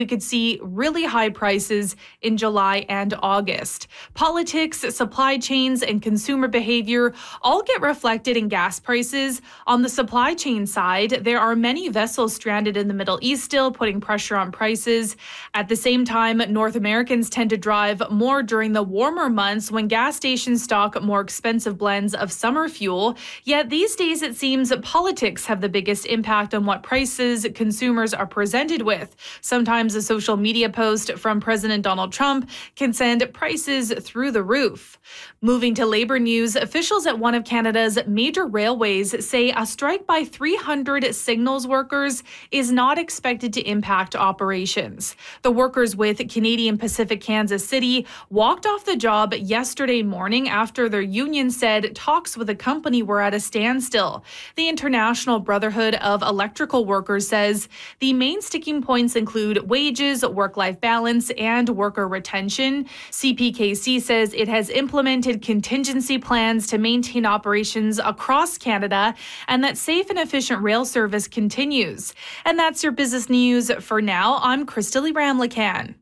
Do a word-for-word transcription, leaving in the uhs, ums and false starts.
we could see really high prices in July and August. Politics, supply chains, and consumer behavior all get reflected in gas prices. On the supply chain side, there are many vessels stranded in the Middle East still, putting pressure on prices. At the same time, North Americans tend to drive more during the warmer months when gas stations stock more expensive blends of summer fuel. Yet these days, it seems politics have the biggest impact on what prices consumers are presented with. Sometimes a social media post from President Donald Trump can send prices through the roof. Moving to labor news, officials at one of Canada's major railways say a strike by three hundred signals workers is not expected to impact operations. The workers with Canadian Pacific Kansas City walked off the job yesterday morning after their union said talks with the company were at a standstill. The International Brotherhood of Electrical Workers says the main sticking points include wages, work-life balance, and worker retention. C P K C says it has implemented contingency plans to maintain operations across Canada and that safe and efficient rail service continues. And that's your business news for now. I'm Christelle Ramlakan.